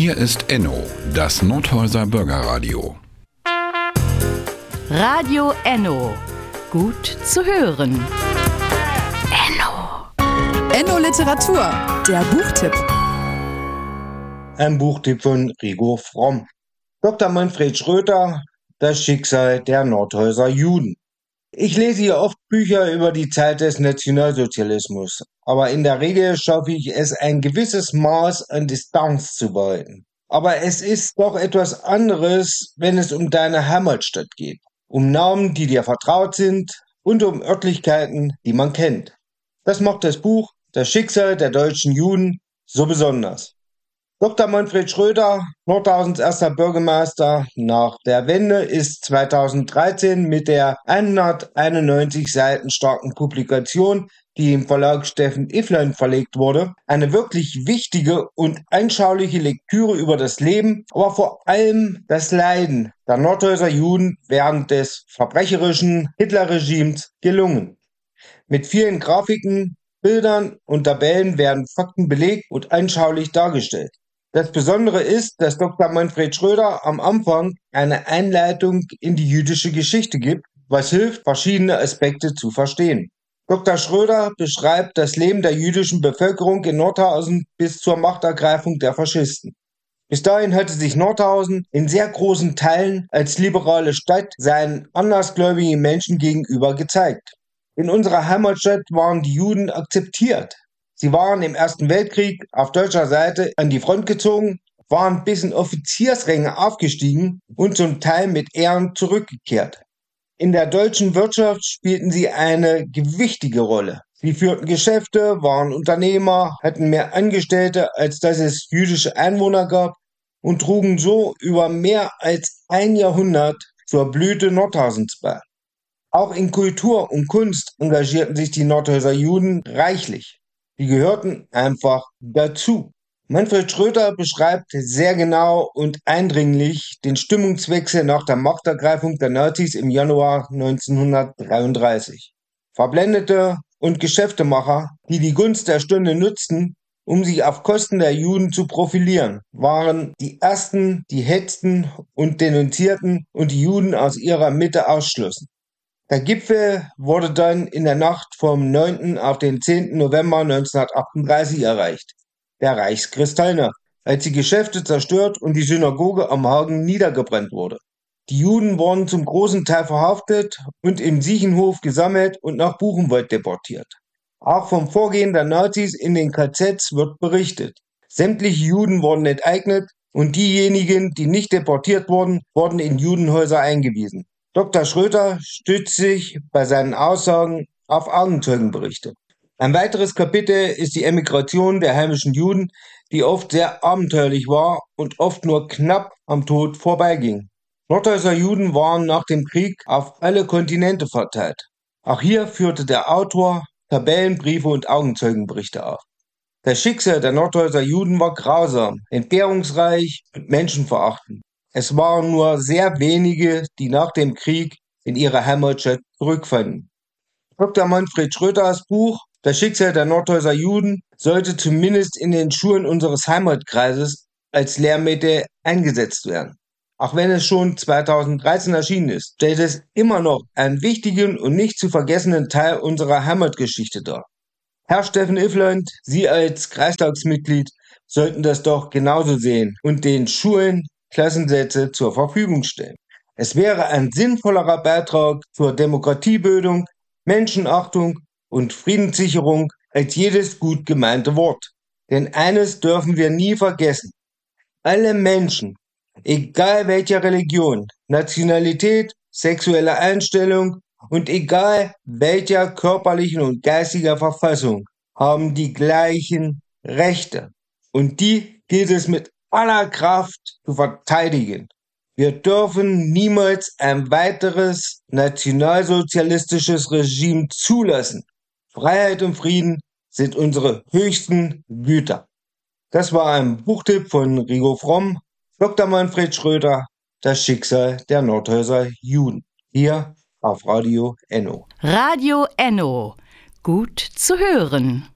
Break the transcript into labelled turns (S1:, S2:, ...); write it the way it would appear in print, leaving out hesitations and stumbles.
S1: Hier ist Enno, das Nordhäuser Bürgerradio.
S2: Radio Enno. Gut zu hören.
S3: Enno Literatur, der Buchtipp.
S4: Ein Buchtipp von Rigo Fromm. Dr. Manfred Schröter, das Schicksal der Nordhäuser Juden. Ich lese hier oft Bücher über die Zeit des Nationalsozialismus, aber in der Regel schaffe ich es, ein gewisses Maß an Distanz zu behalten. Aber es ist doch etwas anderes, wenn es um deine Heimatstadt geht, um Namen, die dir vertraut sind und um Örtlichkeiten, die man kennt. Das macht das Buch Das Schicksal der deutschen Juden so besonders. Dr. Manfred Schröter, Nordhausens erster Bürgermeister nach der Wende, ist 2013 mit der 191 Seiten starken Publikation, die im Verlag Steffen Ifflein verlegt wurde, eine wirklich wichtige und anschauliche Lektüre über das Leben, aber vor allem das Leiden der Nordhäuser Juden während des verbrecherischen Hitlerregimes gelungen. Mit vielen Grafiken, Bildern und Tabellen werden Fakten belegt und anschaulich dargestellt. Das Besondere ist, dass Dr. Manfred Schröter am Anfang eine Einleitung in die jüdische Geschichte gibt, was hilft, verschiedene Aspekte zu verstehen. Dr. Schröter beschreibt das Leben der jüdischen Bevölkerung in Nordhausen bis zur Machtergreifung der Faschisten. Bis dahin hatte sich Nordhausen in sehr großen Teilen als liberale Stadt seinen andersgläubigen Menschen gegenüber gezeigt. In unserer Heimatstadt waren die Juden akzeptiert. Sie waren im Ersten Weltkrieg auf deutscher Seite an die Front gezogen, waren bis in Offiziersränge aufgestiegen und zum Teil mit Ehren zurückgekehrt. In der deutschen Wirtschaft spielten sie eine gewichtige Rolle. Sie führten Geschäfte, waren Unternehmer, hatten mehr Angestellte, als dass es jüdische Einwohner gab und trugen so über mehr als ein Jahrhundert zur Blüte Nordhausens bei. Auch in Kultur und Kunst engagierten sich die Nordhäuser Juden reichlich. Die gehörten einfach dazu. Manfred Schröter beschreibt sehr genau und eindringlich den Stimmungswechsel nach der Machtergreifung der Nazis im Januar 1933. Verblendete und Geschäftemacher, die die Gunst der Stunde nutzten, um sich auf Kosten der Juden zu profilieren, waren die Ersten, die hetzten und denunzierten und die Juden aus ihrer Mitte ausschlossen. Der Gipfel wurde dann in der Nacht vom 9. auf den 10. November 1938 erreicht, der Reichskristallnacht, als die Geschäfte zerstört und die Synagoge am Hagen niedergebrannt wurde. Die Juden wurden zum großen Teil verhaftet und im Siechenhof gesammelt und nach Buchenwald deportiert. Auch vom Vorgehen der Nazis in den KZs wird berichtet. Sämtliche Juden wurden enteignet und diejenigen, die nicht deportiert wurden, wurden in Judenhäuser eingewiesen. Dr. Schröter stützt sich bei seinen Aussagen auf Augenzeugenberichte. Ein weiteres Kapitel ist die Emigration der heimischen Juden, die oft sehr abenteuerlich war und oft nur knapp am Tod vorbeiging. Nordhäuser Juden waren nach dem Krieg auf alle Kontinente verteilt. Auch hier führte der Autor Tabellenbriefe und Augenzeugenberichte auf. Das Schicksal der Nordhäuser Juden war grausam, entbehrungsreich und menschenverachtend. Es waren nur sehr wenige, die nach dem Krieg in ihre Heimatstadt zurückfanden. Dr. Manfred Schröters Buch Das Schicksal der Nordhäuser Juden sollte zumindest in den Schulen unseres Heimatkreises als Lehrmittel eingesetzt werden. Auch wenn es schon 2013 erschienen ist, stellt es immer noch einen wichtigen und nicht zu vergessenen Teil unserer Heimatgeschichte dar. Herr Steffen Ifflein, Sie als Kreistagsmitglied sollten das doch genauso sehen und den Schulen Klassensätze zur Verfügung stellen. Es wäre ein sinnvollerer Beitrag zur Demokratiebildung, Menschenachtung und Friedenssicherung als jedes gut gemeinte Wort. Denn eines dürfen wir nie vergessen. Alle Menschen, egal welcher Religion, Nationalität, sexuelle Einstellung und egal welcher körperlichen und geistiger Verfassung, haben die gleichen Rechte. Und die gilt es mit aller Kraft zu verteidigen. Wir dürfen niemals ein weiteres nationalsozialistisches Regime zulassen. Freiheit und Frieden sind unsere höchsten Güter. Das war ein Buchtipp von Rigo Fromm, Dr. Manfred Schröter, Das Schicksal der Nordhäuser Juden. Hier auf Radio Enno.
S2: Radio Enno. Gut zu hören.